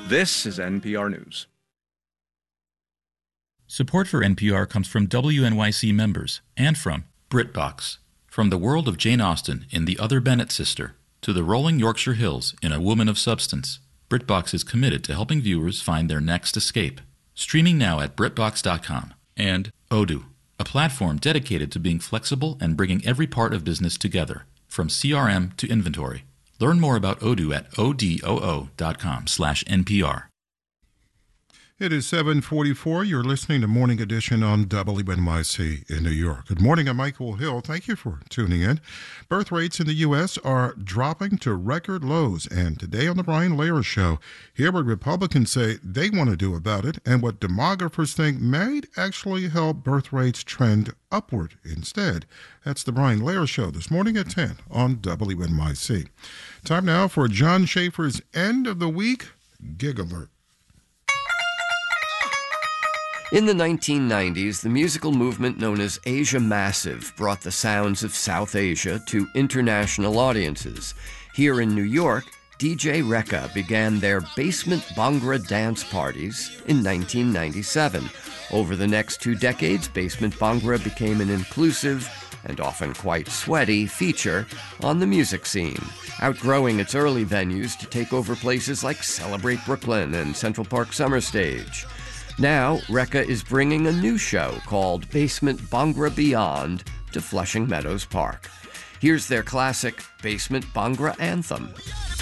This is NPR News. Support for NPR comes from WNYC members and from BritBox. From the world of Jane Austen in The Other Bennet Sister to the rolling Yorkshire Hills in A Woman of Substance, BritBox is committed to helping viewers find their next escape. Streaming now at BritBox.com. And Odoo, a platform dedicated to being flexible and bringing every part of business together, from CRM to inventory. Learn more about Odoo at odoo.com/NPR. It is 7:44. You're listening to Morning Edition on WNYC in New York. Good morning. I'm Michael Hill. Thank you for tuning in. Birth rates in the U.S. are dropping to record lows. And today on the Brian Lehrer Show, hear what Republicans say they want to do about it and what demographers think might actually help birth rates trend upward instead. That's the Brian Lehrer Show this morning at 10 on WNYC. Time now for John Schaefer's End of the Week Gig Alert. In the 1990s, the musical movement known as Asia Massive brought the sounds of South Asia to international audiences. Here in New York, DJ Rekka began their Basement Bhangra dance parties in 1997. Over the next 2 decades, Basement Bhangra became an inclusive and often quite sweaty feature on the music scene, outgrowing its early venues to take over places like Celebrate Brooklyn and Central Park Summer Stage. Now, Rekka is bringing a new show called Basement Bhangra Beyond to Flushing Meadows Park. Here's their classic Basement Bhangra anthem.